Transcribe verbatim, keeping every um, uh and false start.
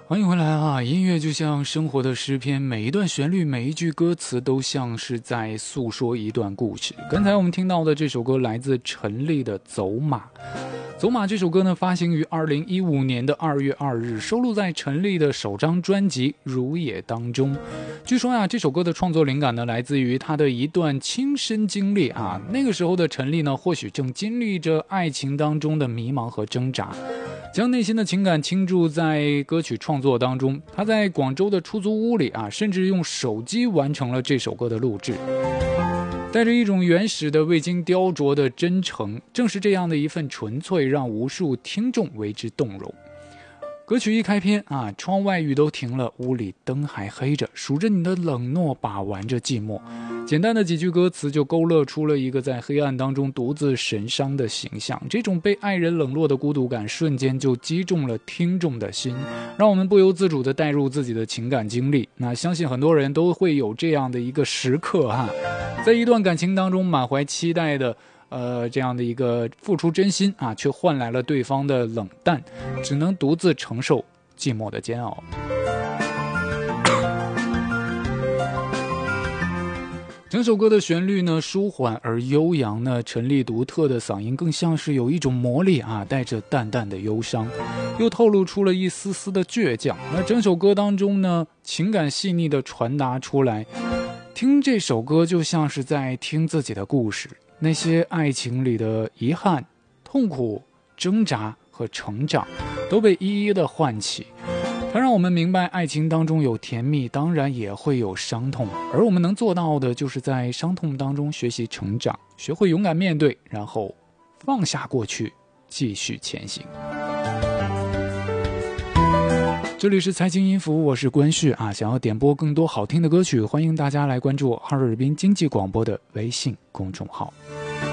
欢迎回来啊！音乐就像生活的诗篇，每一段旋律，每一句歌词都像是在诉说一段故事。刚才我们听到的这首歌来自陈粒的《走马》。走马这首歌呢，发行于二零一五年的二月二日，收录在陈粒的首张专辑《如也》当中。据说呀，这首歌的创作灵感呢，来自于他的一段亲身经历啊。那个时候的陈粒呢，或许正经历着爱情当中的迷茫和挣扎。将内心的情感倾注在歌曲创作当中，他在广州的出租屋里啊，甚至用手机完成了这首歌的录制，带着一种原始的未经雕琢的真诚，正是这样的一份纯粹，让无数听众为之动容。歌曲一开篇啊，窗外雨都停了，屋里灯还黑着，数着你的冷漠，把玩着寂寞。简单的几句歌词就勾勒出了一个在黑暗当中独自神伤的形象，这种被爱人冷落的孤独感瞬间就击中了听众的心，让我们不由自主地带入自己的情感经历。那相信很多人都会有这样的一个时刻哈，在一段感情当中满怀期待的呃，这样的一个付出真心啊，却换来了对方的冷淡，只能独自承受寂寞的煎熬。整首歌的旋律呢舒缓而悠扬呢，陈粒独特的嗓音更像是有一种魔力啊，带着淡淡的忧伤，又透露出了一丝丝的倔强。那整首歌当中呢，情感细腻的传达出来，听这首歌就像是在听自己的故事，那些爱情里的遗憾、痛苦、挣扎和成长都被一一的唤起。它让我们明白，爱情当中有甜蜜，当然也会有伤痛，而我们能做到的就是在伤痛当中学习成长，学会勇敢面对，然后放下过去，继续前行。这里是财经音符，我是关旭啊。想要点播更多好听的歌曲，欢迎大家来关注哈尔滨经济广播的微信公众号。